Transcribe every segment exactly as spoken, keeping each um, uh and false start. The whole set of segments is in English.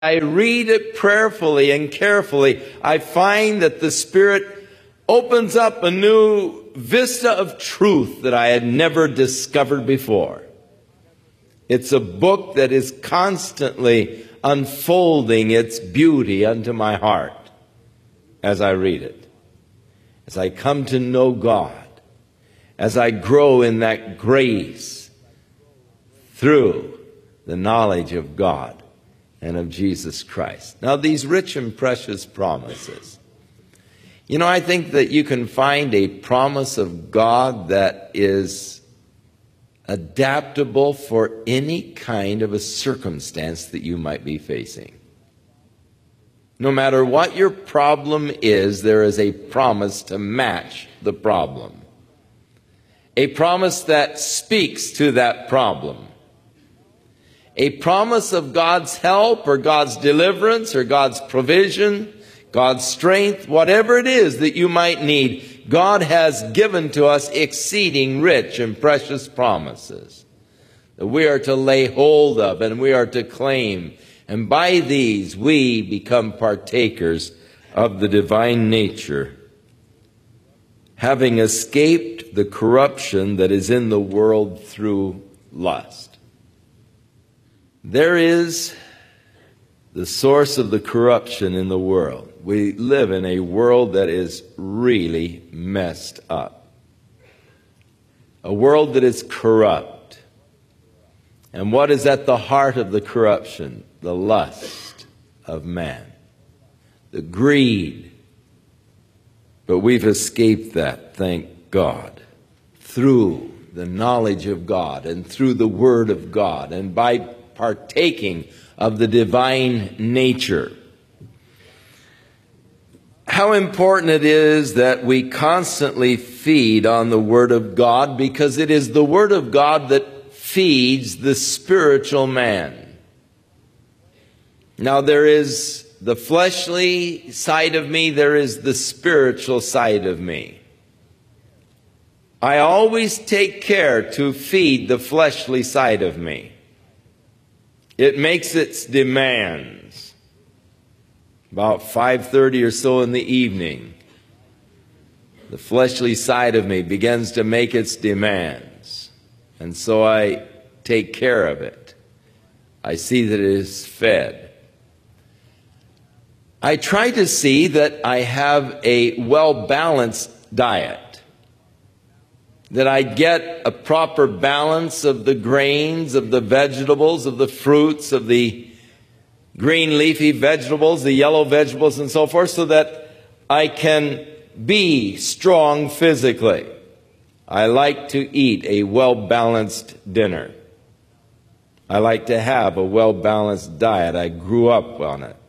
I read it prayerfully and carefully, I find that the Spirit opens up a new vista of truth that I had never discovered before. It's a book that is constantly unfolding its beauty unto my heart as I read it, as I come to know God, as I grow in that grace through the knowledge of God and of Jesus Christ. Now, these rich and precious promises. You know, I think that you can find a promise of God that is adaptable for any kind of a circumstance that you might be facing. No matter what your problem is, there is a promise to match the problem. A promise that speaks to that problem. A promise of God's help or God's deliverance or God's provision, God's strength, whatever it is that you might need, God has given to us exceeding rich and precious promises that we are to lay hold of and we are to claim. And by these we become partakers of the divine nature, having escaped the corruption that is in the world through lust. There is the source of the corruption in the world. We live in a world that is really messed up. A world that is corrupt. And what is at the heart of the corruption? The lust of man. The greed. But we've escaped that, thank God, through the knowledge of God and through the Word of God and by partaking of the divine nature. How important it is that we constantly feed on the Word of God, because it is the Word of God that feeds the spiritual man. Now, there is the fleshly side of me, there is the spiritual side of me. I always take care to feed the fleshly side of me. It makes its demands. About five thirty or so in the evening, the fleshly side of me begins to make its demands. And so I take care of it. I see that it is fed. I try to see that I have a well-balanced diet, that I get a proper balance of the grains, of the vegetables, of the fruits, of the green leafy vegetables, the yellow vegetables, and so forth, so that I can be strong physically. I like to eat a well-balanced dinner. I like to have a well-balanced diet. I grew up on it.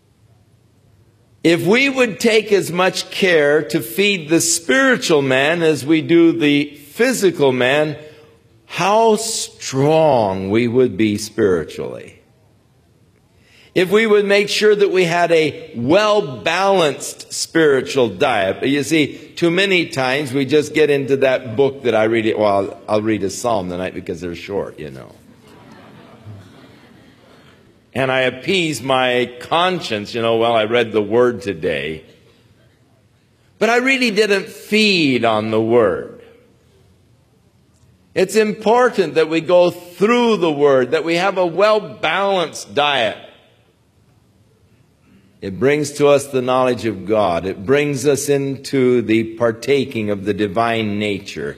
If we would take as much care to feed the spiritual man as we do the physical man, how strong we would be spiritually. If we would make sure that we had a well-balanced spiritual diet. But you see, too many times we just get into that book that I read. It, well, I'll, I'll read a psalm tonight because they're short, you know. And I appease my conscience, you know, well, I read the Word today. But I really didn't feed on the Word. It's important that we go through the Word, that we have a well-balanced diet. It brings to us the knowledge of God. It brings us into the partaking of the divine nature.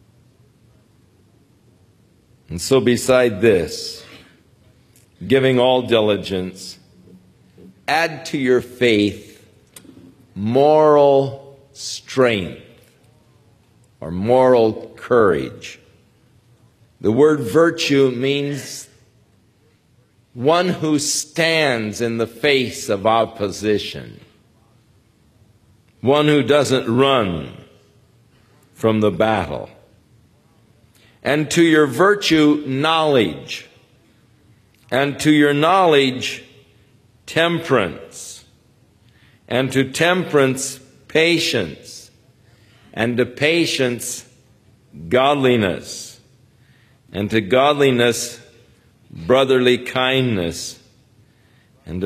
And so beside this, giving all diligence, add to your faith moral strength or moral courage. The word virtue means one who stands in the face of opposition, one who doesn't run from the battle. And to your virtue, knowledge. And to your knowledge, temperance. And to temperance, patience. And to patience, godliness. And to godliness, brotherly kindness.